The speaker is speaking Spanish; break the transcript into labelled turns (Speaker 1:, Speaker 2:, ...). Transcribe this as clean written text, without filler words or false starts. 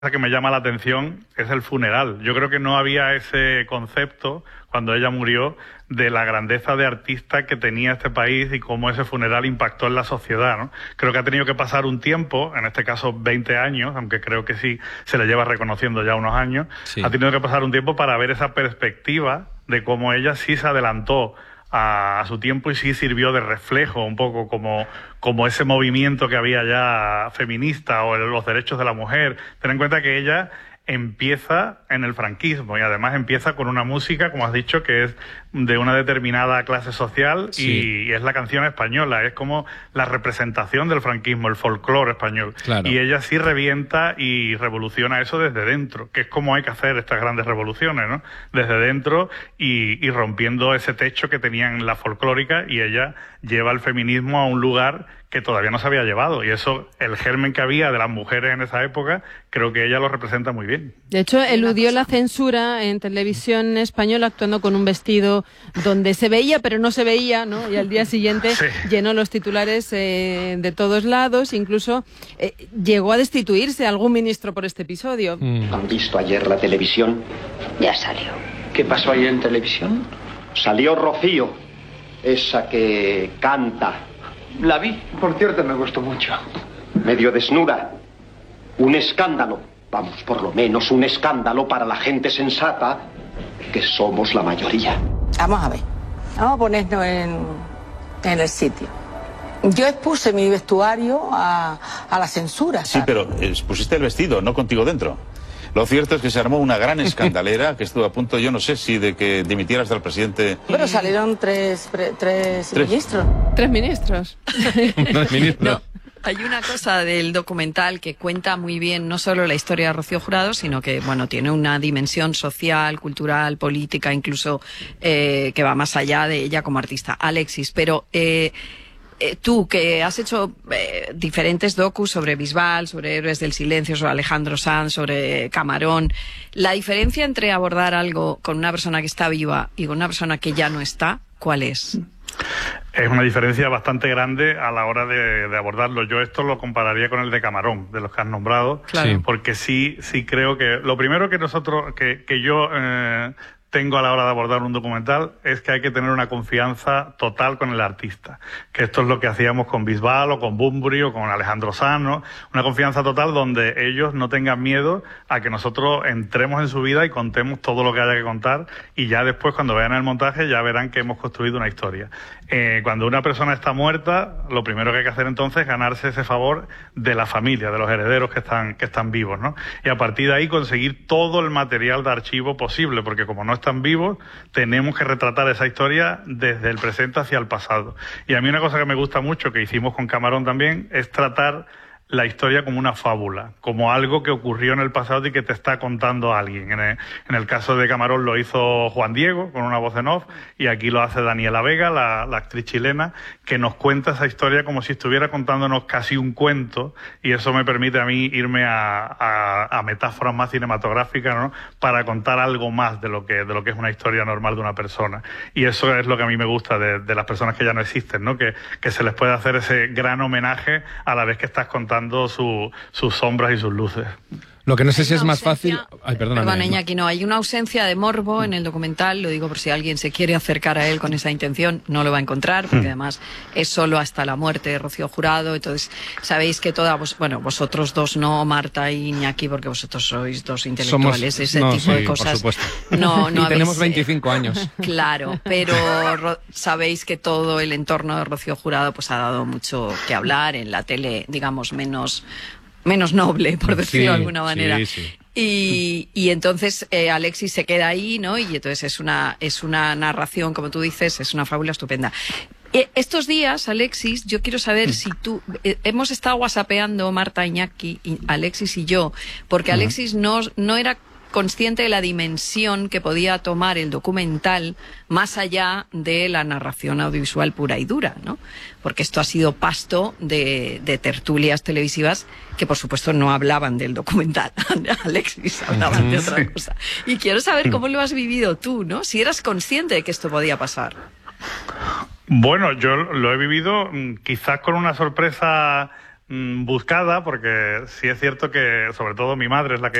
Speaker 1: que me llama la atención es el funeral. Yo creo que no había ese concepto cuando ella murió de la grandeza de artista que tenía este país y cómo ese funeral impactó en la sociedad, ¿no? Creo que ha tenido que pasar un tiempo, en este caso 20 años, aunque creo que sí se le lleva reconociendo ya unos años, sí. Ha tenido que pasar un tiempo para ver esa perspectiva de cómo ella sí se adelantó a su tiempo y sí sirvió de reflejo un poco como ese movimiento que había ya feminista o los derechos de la mujer. Ten en cuenta que ella empieza en el franquismo y además empieza con una música, como has dicho, que es de una determinada clase social, sí. Y es la canción española, es como la representación del franquismo, el folclore español. Claro. Y ella sí revienta y revoluciona eso desde dentro, que es como hay que hacer estas grandes revoluciones, ¿no? Desde dentro y rompiendo ese techo que tenían la folclórica, y ella lleva el feminismo a un lugar que todavía no se había llevado, y eso, el germen que había de las mujeres en esa época, creo que ella lo representa muy bien.
Speaker 2: De hecho, eludió la censura en televisión española actuando con un vestido donde se veía pero no se veía, ¿no? Y al día siguiente sí. Llenó los titulares de todos lados, incluso llegó a destituirse algún ministro por este episodio.
Speaker 3: ¿Han visto ayer la televisión?
Speaker 4: Ya salió.
Speaker 3: ¿Qué pasó ayer en televisión? Salió Rocío, esa que canta.
Speaker 5: La vi, por cierto, me gustó mucho.
Speaker 3: Medio desnuda. Un escándalo. Vamos, por lo menos un escándalo para la gente sensata, que somos la mayoría.
Speaker 4: Vamos a ver. Vamos a ponernos en el sitio. Yo expuse mi vestuario a la censura, ¿sabes?
Speaker 6: Sí, pero expusiste el vestido, no contigo dentro. Lo cierto es que se armó una gran escandalera que estuvo a punto, yo no sé si de que dimitieras del presidente.
Speaker 4: Pero salieron tres ministros.
Speaker 2: ¿Tres ministros?
Speaker 7: ¿Tres ministros? No. Hay una cosa del documental que cuenta muy bien no solo la historia de Rocío Jurado, sino que, bueno, tiene una dimensión social, cultural, política, incluso que va más allá de ella como artista. Alexis, pero tú, que has hecho diferentes docus sobre Bisbal, sobre Héroes del Silencio, sobre Alejandro Sanz, sobre Camarón, la diferencia entre abordar algo con una persona que está viva y con una persona que ya no está, ¿cuál es?
Speaker 1: Es una diferencia bastante grande a la hora de abordarlo. Yo esto lo compararía con el de Camarón, de los que has nombrado, claro. Porque sí creo que lo primero que nosotros, que yo tengo a la hora de abordar un documental es que hay que tener una confianza total con el artista, que esto es lo que hacíamos con Bisbal o con Bunbury o con Alejandro Sanz, ¿no? Una confianza total donde ellos no tengan miedo a que nosotros entremos en su vida y contemos todo lo que haya que contar, y ya después, cuando vean el montaje, ya verán que hemos construido una historia. Cuando una persona está muerta, lo primero que hay que hacer entonces es ganarse ese favor de la familia, de los herederos que están vivos, ¿no? Y a partir de ahí conseguir todo el material de archivo posible, porque como no están vivos, tenemos que retratar esa historia desde el presente hacia el pasado. Y a mí una cosa que me gusta mucho, que hicimos con Camarón también, es tratar la historia como una fábula, como algo que ocurrió en el pasado y que te está contando alguien. En el caso de Camarón lo hizo Juan Diego, con una voz en off, y aquí lo hace Daniela Vega, la actriz chilena, que nos cuenta esa historia como si estuviera contándonos casi un cuento, y eso me permite a mí irme a metáforas más cinematográficas, ¿no? Para contar algo más de lo que es una historia normal de una persona. Y eso es lo que a mí me gusta de las personas que ya no existen, ¿no? Que se les puede hacer ese gran homenaje a la vez que estás contando sus sombras y sus luces.
Speaker 8: Lo que no sé si es más fácil... Ay,
Speaker 7: perdona, Iñaki, no, hay una ausencia de morbo en el documental, lo digo por si alguien se quiere acercar a él con esa intención, no lo va a encontrar, porque además es solo hasta la muerte de Rocío Jurado. Entonces, sabéis que vosotros dos no, Marta y Iñaki, porque vosotros sois dos intelectuales, de cosas.
Speaker 8: Por supuesto.
Speaker 7: No
Speaker 8: y tenemos 25 años.
Speaker 7: Claro, pero sabéis que todo el entorno de Rocío Jurado pues ha dado mucho que hablar en la tele, digamos, menos noble, por decirlo de alguna manera. Sí. Y entonces Alexis se queda ahí, ¿no? Y entonces es una narración, como tú dices, es una fábula estupenda. Estos días, Alexis, yo quiero saber si tú... hemos estado whatsappeando, Marta, Iñaki, Alexis y yo, porque Alexis no era consciente de la dimensión que podía tomar el documental más allá de la narración audiovisual pura y dura, ¿no? Porque esto ha sido pasto de tertulias televisivas que, por supuesto, no hablaban del documental. Alexis, hablaban de otra cosa. Y quiero saber cómo lo has vivido tú, ¿no? Si eras consciente de que esto podía pasar.
Speaker 1: Bueno, yo lo he vivido quizás con una sorpresa buscada, porque sí es cierto que sobre todo mi madre es la que